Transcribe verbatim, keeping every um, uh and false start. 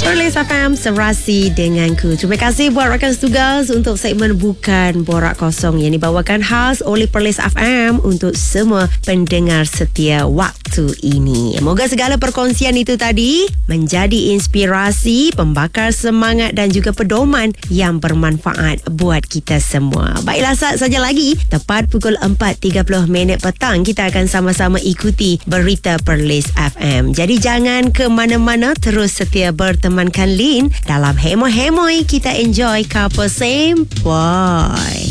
Perlis F M serasi denganku. Terima kasih buat rakan tugas untuk segmen Bukan Borak Kosong yang dibawakan khas oleh Perlis F M untuk semua pendengar setia waktu ini. Moga segala perkongsian itu tadi menjadi inspirasi, pembakar semangat dan juga pedoman yang bermanfaat buat kita semua. Baiklah, saat saja lagi tepat pukul empat tiga puluh minit petang kita akan sama-sama ikuti berita Perlis F M. Jadi jangan ke mana-mana, terus setia bertemankan Lin dalam Hemoi-Hemoi. Kita enjoy couple same boy.